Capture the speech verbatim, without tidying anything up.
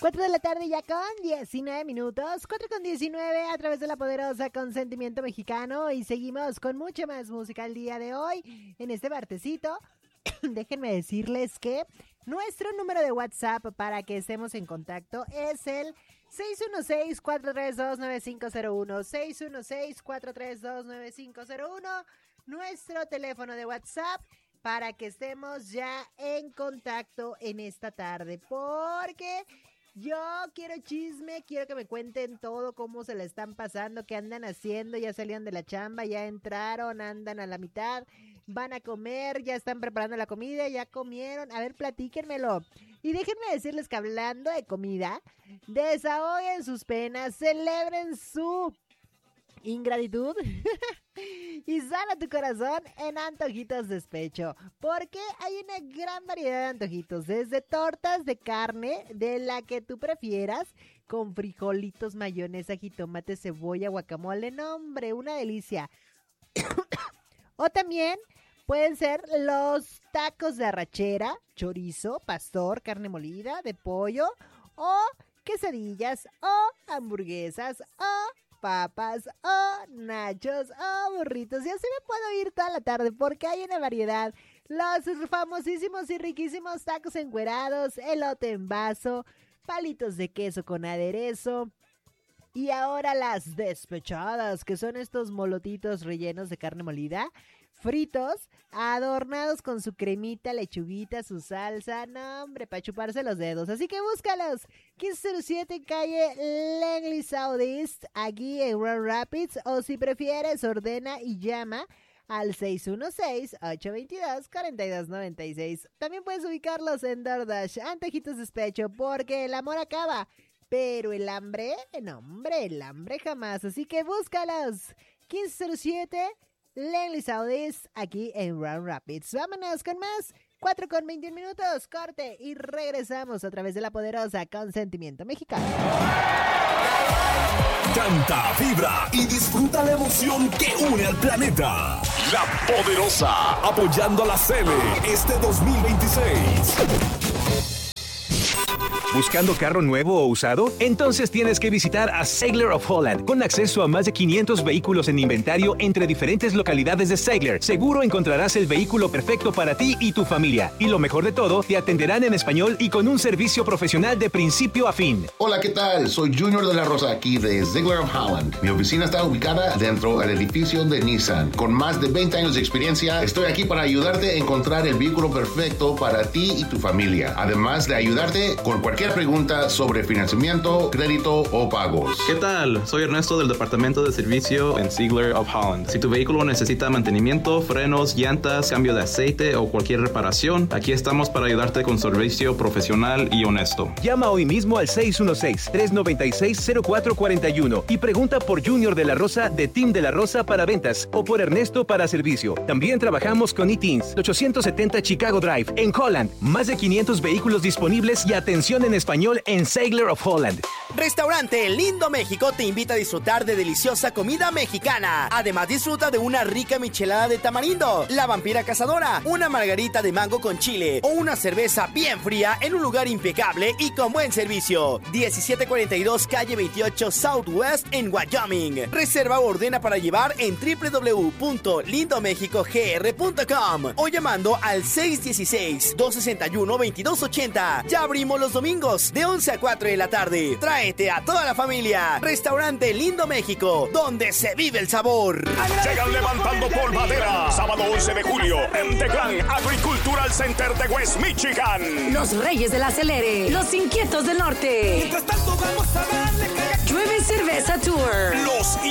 cuatro de la tarde ya con diecinueve minutos, cuatro con diecinueve a través de la poderosa Consentimiento Mexicano y seguimos con mucha más música el día de hoy en este martesito. Déjenme decirles que nuestro número de WhatsApp para que estemos en contacto es el seis uno seis, cuatro tres dos, nueve cinco cero uno, seis uno seis, cuatro tres dos, nueve cinco cero uno, nuestro teléfono de WhatsApp para que estemos ya en contacto en esta tarde, porque yo quiero chisme, quiero que me cuenten todo, cómo se la están pasando, qué andan haciendo, ya salieron de la chamba, ya entraron, andan a la mitad, van a comer, ya están preparando la comida, ya comieron, a ver, platíquenmelo. Y déjenme decirles que hablando de comida, desahoguen sus penas, celebren su ingratitud y sana tu corazón en Antojitos Despecho, porque hay una gran variedad de antojitos, desde tortas de carne, de la que tú prefieras, con frijolitos, mayonesa, jitomate, cebolla, guacamole, no hombre, una delicia. O también pueden ser los tacos de arrachera, chorizo, pastor, carne molida, de pollo, o quesadillas, o hamburguesas, o papas, o nachos, o burritos. Y así me puedo ir toda la tarde porque hay una variedad. Los famosísimos y riquísimos tacos encuerados, elote en vaso, palitos de queso con aderezo. Y ahora las despechadas, que son estos molotitos rellenos de carne molida, fritos, adornados con su cremita, lechuguita, su salsa, no hombre, para chuparse los dedos, así que búscalos, quince cero siete calle Langley Southeast, aquí en Grand Rapids, o si prefieres, ordena y llama al seis uno seis, ocho dos dos, cuatro dos nueve seis, también puedes ubicarlos en DoorDash, Antojitos Despecho, porque el amor acaba, pero el hambre, no hombre, el hambre jamás, así que búscalos, quince cero siete Langley Southeast, aquí en Grand Rapids. Vámonos con más, cuatro con veintiún minutos, corte y regresamos a través de la poderosa Consentimiento Mexicano. Canta, vibra y disfruta la emoción que une al planeta. La Poderosa, apoyando a la C L este dos mil veintiséis. ¿Buscando carro nuevo o usado? Entonces tienes que visitar a Sailor of Holland, con acceso a más de quinientos vehículos en inventario entre diferentes localidades de Sailor. Seguro encontrarás el vehículo perfecto para ti y tu familia. Y lo mejor de todo, te atenderán en español y con un servicio profesional de principio a fin. Hola, ¿qué tal? Soy Junior de la Rosa, aquí de Sailor of Holland. Mi oficina está ubicada dentro del edificio de Nissan. Con más de veinte años de experiencia, estoy aquí para ayudarte a encontrar el vehículo perfecto para ti y tu familia. Además de ayudarte con cualquier pregunta sobre financiamiento, crédito o pagos. ¿Qué tal? Soy Ernesto del Departamento de Servicio en Ziegler of Holland. Si tu vehículo necesita mantenimiento, frenos, llantas, cambio de aceite o cualquier reparación, aquí estamos para ayudarte con servicio profesional y honesto. Llama hoy mismo al seis uno seis, tres nueve seis, cero cuatro cuatro uno y pregunta por Junior de la Rosa de Team de la Rosa para ventas o por Ernesto para servicio. También trabajamos con E-Teens, ochocientos setenta Chicago Drive en Holland. Más de quinientos vehículos disponibles y atención en español en Sailor of Holland. Restaurante Lindo México te invita a disfrutar de deliciosa comida mexicana. Además, disfruta de una rica michelada de tamarindo, la vampira cazadora, una margarita de mango con chile o una cerveza bien fría en un lugar impecable y con buen servicio. diecisiete cuarenta y dos calle veintiocho Southwest en Wyoming. Reserva o ordena para llevar en doble u doble u doble u punto lindo mexico g r punto com o llamando al seis uno seis, dos seis uno, dos dos ocho cero. Ya abrimos los domingos de once a cuatro de la tarde. Tráete a toda la familia. Restaurante Lindo México, donde se vive el sabor. Llegan levantando polvadera. Sábado once de julio en The Grand Agricultural Center de West Michigan. Los Reyes del Acelere. Los Inquietos del Norte. Mientras tanto vamos a darle que... Llueve Cerveza Tour. Los